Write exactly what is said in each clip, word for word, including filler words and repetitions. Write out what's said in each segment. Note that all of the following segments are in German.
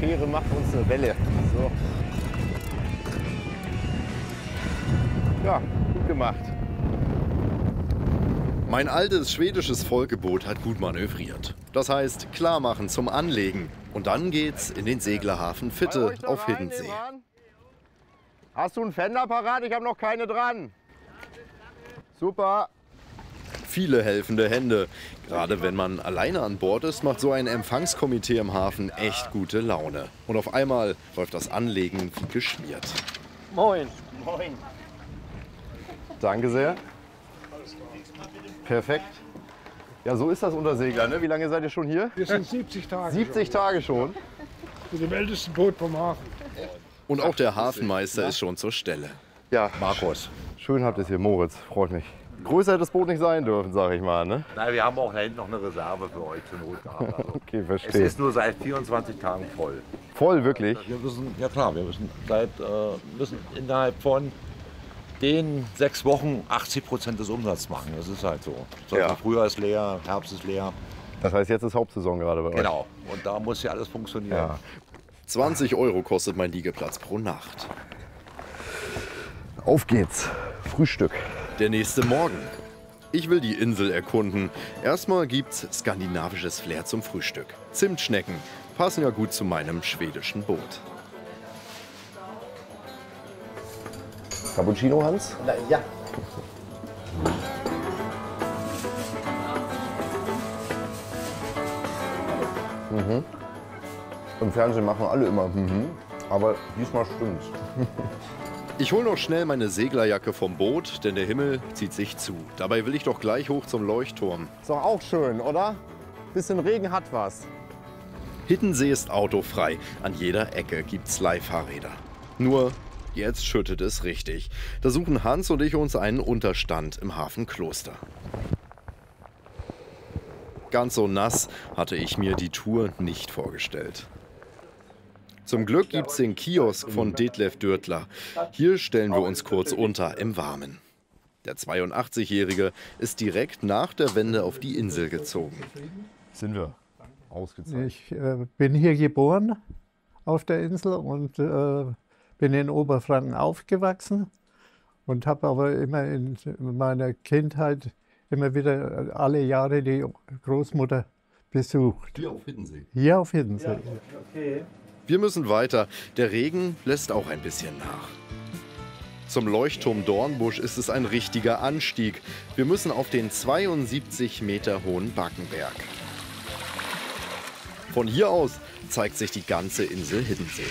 Fähre macht uns eine Welle. So. Ja, gut gemacht. Mein altes schwedisches Volkeboot hat gut manövriert. Das heißt, klar machen zum Anlegen. Und dann geht's in den Seglerhafen Vitte auf Hiddensee. Hast du einen Fender parat? Ich habe noch keine dran. Super. Viele helfende Hände. Gerade wenn man alleine an Bord ist, macht so ein Empfangskomitee im Hafen echt gute Laune. Und auf einmal läuft das Anlegen wie geschmiert. Moin. Moin. Danke sehr. Perfekt. Ja, so ist das unter Seglern, ne? Wie lange seid ihr schon hier? Wir sind siebzig Tage. siebzig schon. Tage schon? Mit dem ältesten Boot vom Hafen. Und auch der Hafenmeister ist schon zur Stelle. Ja. Markus. Schön habt ihr es hier, Moritz. Freut mich. Größer hätte das Boot nicht sein dürfen, sag ich mal, ne? Nein, wir haben auch da hinten noch eine Reserve für euch zur Not gehabt. Also Okay, es verstehe. ist nur seit vierundzwanzig Tagen voll. Voll, wirklich? Wir müssen, ja klar, wir müssen, seit, äh, müssen innerhalb von den sechs Wochen achtzig Prozent des Umsatzes machen. Das ist halt so. so Ja. Frühjahr ist leer, Herbst ist leer. Das heißt, jetzt ist Hauptsaison gerade bei euch? Genau. Und da muss ja alles funktionieren. Ja. zwanzig Euro kostet mein Liegeplatz pro Nacht. Auf geht's. Frühstück. Der nächste Morgen. Ich will die Insel erkunden. Erstmal gibt's skandinavisches Flair zum Frühstück. Zimtschnecken passen ja gut zu meinem schwedischen Boot. Cappuccino, Hans? Na, ja. Mhm. Im Fernsehen machen alle immer mhm. Aber diesmal stimmt's. Ich hole noch schnell meine Seglerjacke vom Boot, denn der Himmel zieht sich zu. Dabei will ich doch gleich hoch zum Leuchtturm. Ist doch auch schön, oder? Bisschen Regen hat was. Hiddensee ist autofrei. An jeder Ecke gibt's Leihfahrräder. Nur, jetzt schüttet es richtig. Da suchen Hans und ich uns einen Unterstand im Hafen Kloster. Ganz so nass hatte ich mir die Tour nicht vorgestellt. Zum Glück gibt's den Kiosk von Detlef Dürtler. Hier stellen wir uns kurz unter im Warmen. Der zweiundachtzigjährige ist direkt nach der Wende auf die Insel gezogen. Sind wir. Ausgezeichnet. Ich äh, bin hier geboren auf der Insel und äh, bin in Oberfranken aufgewachsen und habe aber immer in meiner Kindheit immer wieder alle Jahre die Großmutter besucht. Hier auf Hiddensee. Hier auf Hiddensee. Ja, okay. Wir müssen weiter. Der Regen lässt auch ein bisschen nach. Zum Leuchtturm Dornbusch ist es ein richtiger Anstieg. Wir müssen auf den zweiundsiebzig Meter hohen Backenberg. Von hier aus zeigt sich die ganze Insel Hiddensee.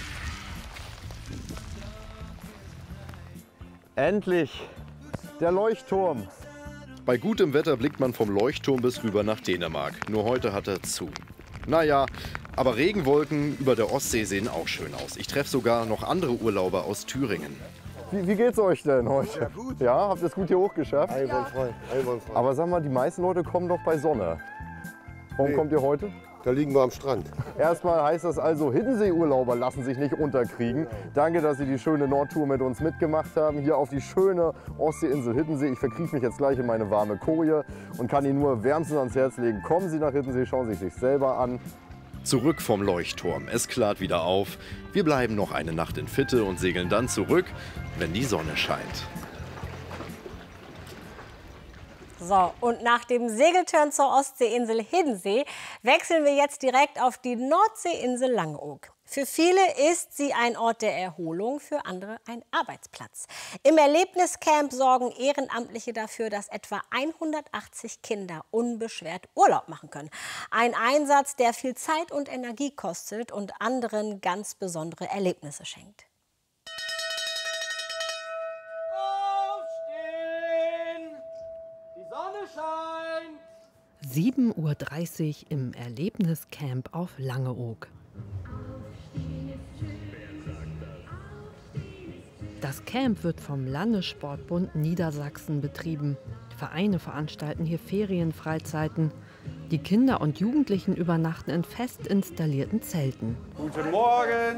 Endlich der Leuchtturm. Bei gutem Wetter blickt man vom Leuchtturm bis rüber nach Dänemark. Nur heute hat er zu. Naja, aber Regenwolken über der Ostsee sehen auch schön aus. Ich treffe sogar noch andere Urlauber aus Thüringen. Wie, wie geht's euch denn heute? Ja, gut. Ja, habt ihr es gut hier hochgeschafft? Einwandfrei. Einwandfrei. Aber sag mal, die meisten Leute kommen doch bei Sonne. Warum Nee. kommt ihr heute? Da liegen wir am Strand. Erstmal heißt das also, Hiddensee-Urlauber lassen sich nicht unterkriegen. Danke, dass Sie die schöne Nordtour mit uns mitgemacht haben. Hier auf die schöne Ostseeinsel Hiddensee. Ich verkrieche mich jetzt gleich in meine warme Koje und kann Ihnen nur wärmstens ans Herz legen. Kommen Sie nach Hiddensee, schauen Sie sich selber an. Zurück vom Leuchtturm. Es klart wieder auf. Wir bleiben noch eine Nacht in Vitte und segeln dann zurück, wenn die Sonne scheint. So, und nach dem Segeltörn zur Ostseeinsel Hiddensee wechseln wir jetzt direkt auf die Nordseeinsel Langeoog. Für viele ist sie ein Ort der Erholung, für andere ein Arbeitsplatz. Im Erlebniscamp sorgen Ehrenamtliche dafür, dass etwa hundertachtzig Kinder unbeschwert Urlaub machen können. Ein Einsatz, der viel Zeit und Energie kostet und anderen ganz besondere Erlebnisse schenkt. sieben Uhr dreißig im Erlebniscamp auf Langeoog. Das Camp wird vom Landessportbund Niedersachsen betrieben. Vereine veranstalten hier Ferienfreizeiten. Die Kinder und Jugendlichen übernachten in fest installierten Zelten. Guten Morgen.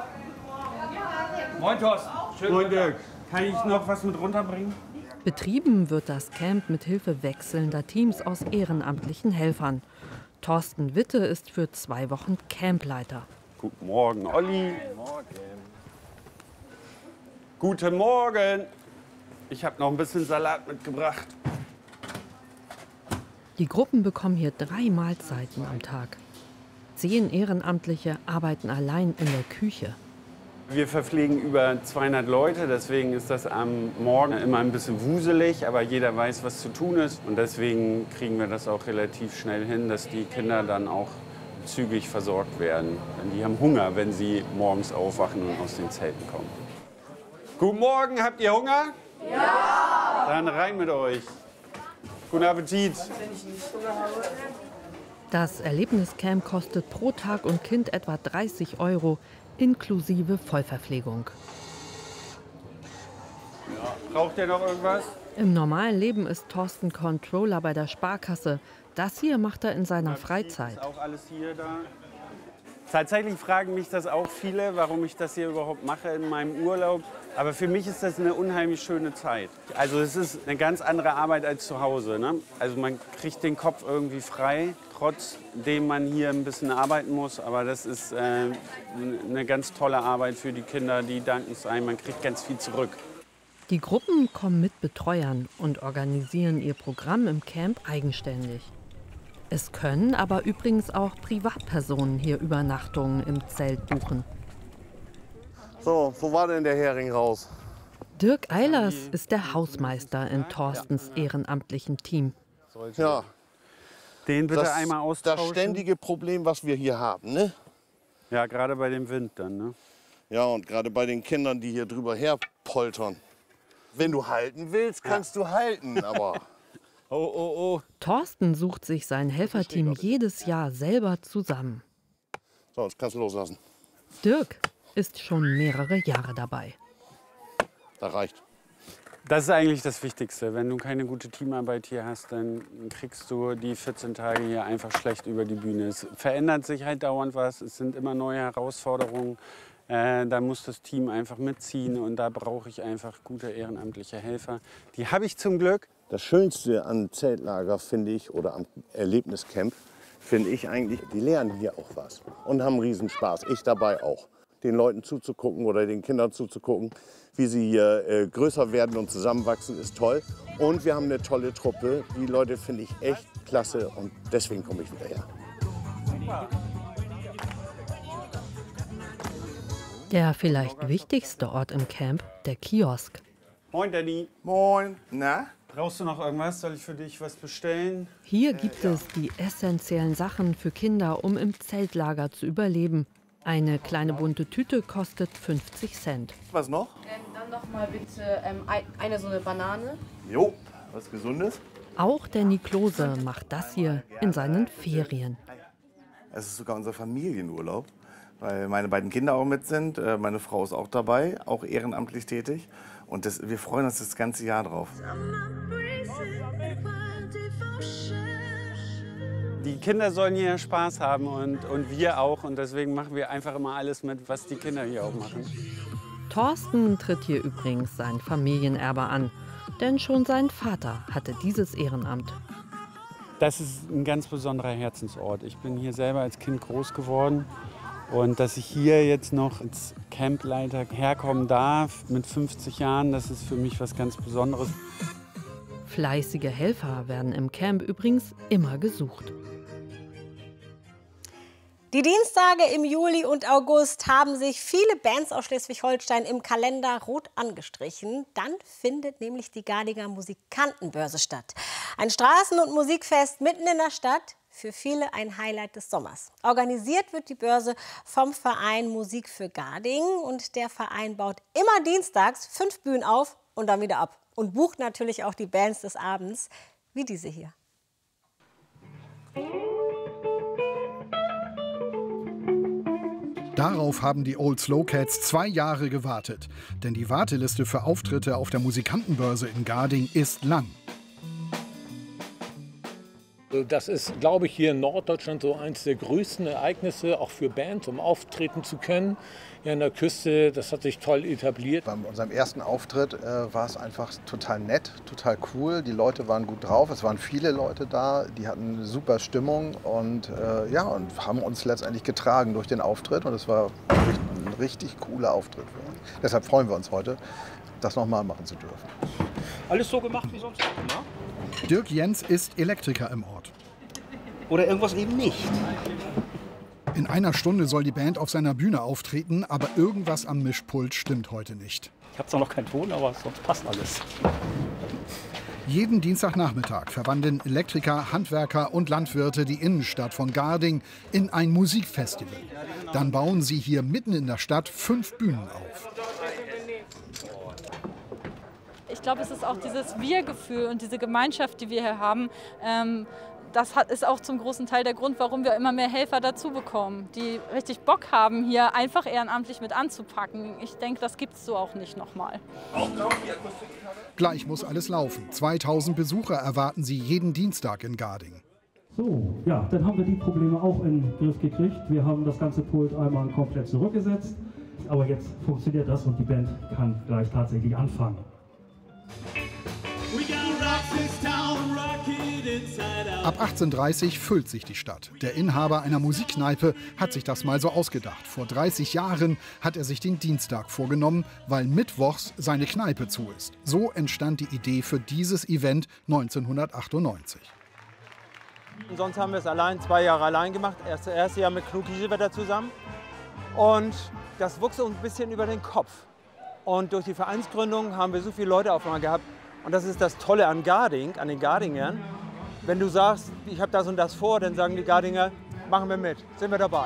Moin Thorsten. Schön. Dirk. Kann ich noch was mit runterbringen? Betrieben wird das Camp mit Hilfe wechselnder Teams aus ehrenamtlichen Helfern. Thorsten Witte ist für zwei Wochen Campleiter. Guten Morgen, Olli. Guten Morgen. Guten Morgen. Ich habe noch ein bisschen Salat mitgebracht. Die Gruppen bekommen hier drei Mahlzeiten am Tag. Zehn Ehrenamtliche arbeiten allein in der Küche. Wir verpflegen über zweihundert Leute, deswegen ist das am Morgen immer ein bisschen wuselig, aber jeder weiß, was zu tun ist. Und deswegen kriegen wir das auch relativ schnell hin, dass die Kinder dann auch zügig versorgt werden. Denn die haben Hunger, wenn sie morgens aufwachen und aus den Zelten kommen. Guten Morgen, habt ihr Hunger? Ja! Dann rein mit euch. Guten Appetit. Das Erlebniscamp kostet pro Tag und Kind etwa dreißig Euro, inklusive Vollverpflegung. Ja. Braucht ihr noch irgendwas? Im normalen Leben ist Thorsten Controller bei der Sparkasse. Das hier macht er in seiner Freizeit. Ist auch alles hier da. Tatsächlich fragen mich das auch viele, warum ich das hier überhaupt mache in meinem Urlaub. Aber für mich ist das eine unheimlich schöne Zeit. Also es ist eine ganz andere Arbeit als zu Hause, ne? Also man kriegt den Kopf irgendwie frei, trotzdem man hier ein bisschen arbeiten muss. Aber das ist äh, eine ganz tolle Arbeit für die Kinder, die danken es einem. Man kriegt ganz viel zurück. Die Gruppen kommen mit Betreuern und organisieren ihr Programm im Camp eigenständig. Es können aber übrigens auch Privatpersonen hier Übernachtungen im Zelt buchen. So, wo war denn der Hering raus? Dirk Eilers ist der Hausmeister in Thorstens ehrenamtlichen Team. Ja. Den bitte Das, einmal austauschen. das ständige Problem, was wir hier haben, ne? Ja, gerade bei dem Wind dann, ne? Ja, und gerade bei den Kindern, die hier drüber herpoltern. Wenn du halten willst, kannst du halten, aber... Oh, oh, oh. Thorsten sucht sich sein Helferteam jedes Jahr selber zusammen. So, jetzt kannst du loslassen. Dirk ist schon mehrere Jahre dabei. Das reicht. Das ist eigentlich das Wichtigste. Wenn du keine gute Teamarbeit hier hast, dann kriegst du die vierzehn Tage hier einfach schlecht über die Bühne. Es verändert sich halt dauernd was. Es sind immer neue Herausforderungen. Äh, da muss das Team einfach mitziehen und da brauche ich einfach gute ehrenamtliche Helfer. Die habe ich zum Glück. Das Schönste am Zeltlager, finde ich, oder am Erlebniscamp, finde ich eigentlich, die lernen hier auch was und haben Riesenspaß. Ich dabei auch. Den Leuten zuzugucken oder den Kindern zuzugucken, wie sie hier äh, größer werden und zusammenwachsen, ist toll. Und wir haben eine tolle Truppe. Die Leute finde ich echt klasse und deswegen komme ich wieder her. Super. Der vielleicht wichtigste Ort im Camp, der Kiosk. Moin, Danny. Moin. Na? Brauchst du noch irgendwas? Soll ich für dich was bestellen? Hier gibt es die essentiellen Sachen für Kinder, um im Zeltlager zu überleben. Eine kleine bunte Tüte kostet fünfzig Cent. Was noch? Ähm, dann noch mal bitte ähm, eine so eine Banane. Jo, was Gesundes. Auch der Niklose macht das hier in seinen Ferien. Es ist sogar unser Familienurlaub, weil meine beiden Kinder auch mit sind. Meine Frau ist auch dabei, auch ehrenamtlich tätig. Und das, wir freuen uns das ganze Jahr drauf. Die Kinder sollen hier Spaß haben und, und wir auch. Und deswegen machen wir einfach immer alles mit, was die Kinder hier auch machen. Thorsten tritt hier übrigens sein Familienerbe an. Denn schon sein Vater hatte dieses Ehrenamt. Das ist ein ganz besonderer Herzensort. Ich bin hier selber als Kind groß geworden. Und dass ich hier jetzt noch als Campleiter herkommen darf mit fünfzig Jahren, das ist für mich was ganz Besonderes. Fleißige Helfer werden im Camp übrigens immer gesucht. Die Dienstage im Juli und August haben sich viele Bands aus Schleswig-Holstein im Kalender rot angestrichen. Dann findet nämlich die Gardinger Musikantenbörse statt. Ein Straßen- und Musikfest mitten in der Stadt. Für viele ein Highlight des Sommers. Organisiert wird die Börse vom Verein Musik für Garding. Und der Verein baut immer dienstags fünf Bühnen auf und dann wieder ab. Und bucht natürlich auch die Bands des Abends, wie diese hier. Darauf haben die Old Slow Cats zwei Jahre gewartet. Denn die Warteliste für Auftritte auf der Musikantenbörse in Garding ist lang. Das ist, glaube ich, hier in Norddeutschland so eines der größten Ereignisse, auch für Bands, um auftreten zu können. Hier an der Küste, das hat sich toll etabliert. Bei unserem ersten Auftritt äh, war es einfach total nett, total cool. Die Leute waren gut drauf, es waren viele Leute da, die hatten eine super Stimmung und, äh, ja, und haben uns letztendlich getragen durch den Auftritt. Und es war ein richtig cooler Auftritt für uns. Deshalb freuen wir uns heute, das nochmal machen zu dürfen. Alles so gemacht wie sonst auch, ne? Dirk Jens ist Elektriker im Ort. Oder irgendwas eben nicht. In einer Stunde soll die Band auf seiner Bühne auftreten, aber irgendwas am Mischpult stimmt heute nicht. Ich habe zwar noch keinen Ton, aber sonst passt alles. Jeden Dienstagnachmittag verwandeln Elektriker, Handwerker und Landwirte die Innenstadt von Garding in ein Musikfestival. Dann bauen sie hier mitten in der Stadt fünf Bühnen auf. Ich glaube, es ist auch dieses Wir-Gefühl und diese Gemeinschaft, die wir hier haben. Ähm, das hat, ist auch zum großen Teil der Grund, warum wir immer mehr Helfer dazu bekommen, die richtig Bock haben, hier einfach ehrenamtlich mit anzupacken. Ich denke, das gibt es so auch nicht nochmal. Gleich muss alles laufen. zweitausend Besucher erwarten sie jeden Dienstag in Garding. So, ja, dann haben wir die Probleme auch in den Griff gekriegt. Wir haben das ganze Pult einmal komplett zurückgesetzt. Aber jetzt funktioniert das und die Band kann gleich tatsächlich anfangen. Ab achtzehn Uhr dreißig füllt sich die Stadt. Der Inhaber einer Musikkneipe hat sich das mal so ausgedacht. Vor dreißig Jahren hat er sich den Dienstag vorgenommen, weil mittwochs seine Kneipe zu ist. So entstand die Idee für dieses Event neunzehnhundertachtundneunzig. Und sonst haben wir es allein, zwei Jahre allein gemacht. Erst das erste Jahr mit Knut Kiesewetter zusammen. Und das wuchs uns ein bisschen über den Kopf. Und durch die Vereinsgründung haben wir so viele Leute auf einmal gehabt. Und das ist das Tolle an Garding, an den Gardingern. Wenn du sagst, ich habe das und das vor, dann sagen die Gardinger, machen wir mit, sind wir dabei.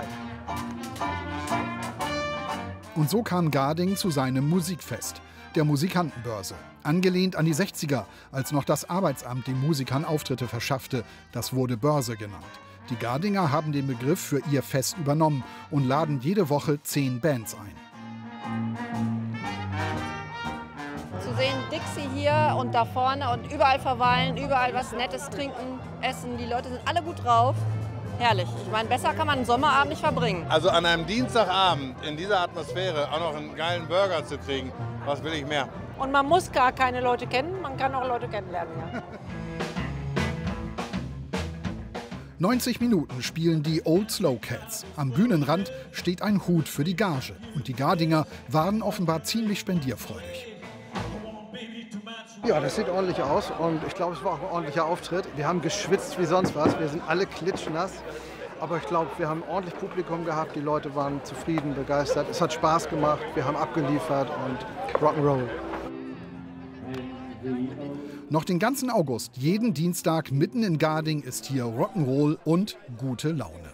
Und so kam Garding zu seinem Musikfest, der Musikantenbörse. Angelehnt an die sechziger, als noch das Arbeitsamt den Musikern Auftritte verschaffte. Das wurde Börse genannt. Die Gardinger haben den Begriff für ihr Fest übernommen und laden jede Woche zehn Bands ein. Zu sehen, Dixie hier und da vorne und überall verweilen, überall was Nettes trinken, essen. Die Leute sind alle gut drauf. Herrlich. Ich meine, besser kann man einen Sommerabend nicht verbringen. Also an einem Dienstagabend in dieser Atmosphäre auch noch einen geilen Burger zu kriegen, was will ich mehr? Und man muss gar keine Leute kennen, man kann auch Leute kennenlernen. Ja. neunzig Minuten spielen die Old Slow Cats. Am Bühnenrand steht ein Hut für die Gage. Und die Gardinger waren offenbar ziemlich spendierfreudig. Ja, das sieht ordentlich aus und ich glaube, es war auch ein ordentlicher Auftritt. Wir haben geschwitzt wie sonst was, wir sind alle klitschnass. Aber ich glaube, wir haben ordentlich Publikum gehabt, die Leute waren zufrieden, begeistert. Es hat Spaß gemacht, wir haben abgeliefert und Rock'n'Roll. Noch den ganzen August, jeden Dienstag mitten in Garding ist hier Rock'n'Roll und gute Laune.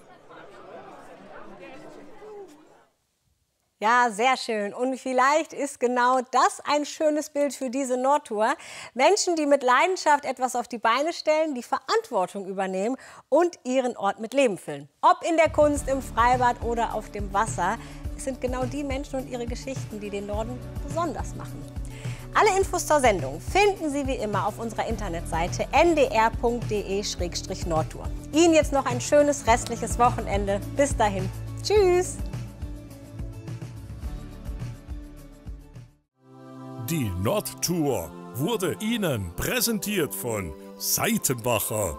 Ja, sehr schön. Und vielleicht ist genau das ein schönes Bild für diese Nordtour. Menschen, die mit Leidenschaft etwas auf die Beine stellen, die Verantwortung übernehmen und ihren Ort mit Leben füllen. Ob in der Kunst, im Freibad oder auf dem Wasser. Es sind genau die Menschen und ihre Geschichten, die den Norden besonders machen. Alle Infos zur Sendung finden Sie wie immer auf unserer Internetseite n d r punkt d e slash nordtour. Ihnen jetzt noch ein schönes restliches Wochenende. Bis dahin. Tschüss. Die Nordtour wurde Ihnen präsentiert von Seitenbacher.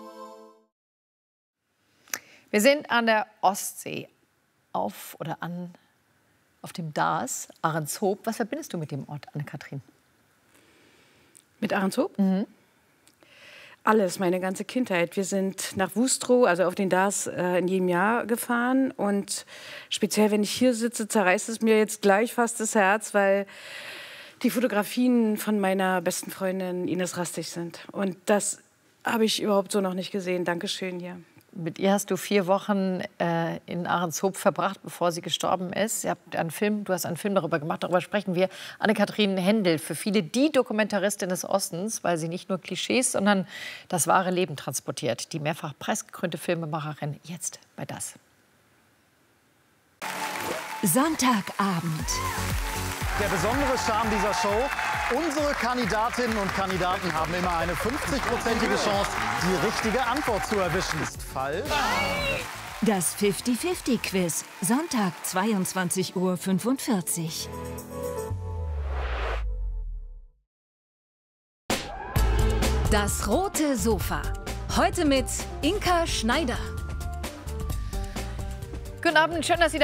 Wir sind an der Ostsee auf oder an auf dem Daas, Ahrenshoop. Was verbindest du mit dem Ort, Anne-Kathrin? Mit Ahrenshoop? Mhm. Alles, meine ganze Kindheit. Wir sind nach Wustrow, also auf den Daas, äh, in jedem Jahr gefahren. Und speziell, wenn ich hier sitze, zerreißt es mir jetzt gleich fast das Herz, weil die Fotografien von meiner besten Freundin Ines Rastig sind. Und das habe ich überhaupt so noch nicht gesehen. Dankeschön hier. Mit ihr hast du vier Wochen äh, in Ahrenshoop verbracht, bevor sie gestorben ist. Ihr habt einen Film, du hast einen Film darüber gemacht, darüber sprechen wir. Anne-Kathrin Händel, für viele die Dokumentaristin des Ostens, weil sie nicht nur Klischees, sondern das wahre Leben transportiert. Die mehrfach preisgekrönte Filmemacherin, jetzt bei das. Sonntagabend. Der besondere Charme dieser Show: unsere Kandidatinnen und Kandidaten haben immer eine fünfzig-prozentige Chance, die richtige Antwort zu erwischen. Ist falsch. Das fifty fifty Quiz, Sonntag zweiundzwanzig Uhr fünfundvierzig. Das rote Sofa. Heute mit Inka Schneider. Guten Abend, schön, dass Sie da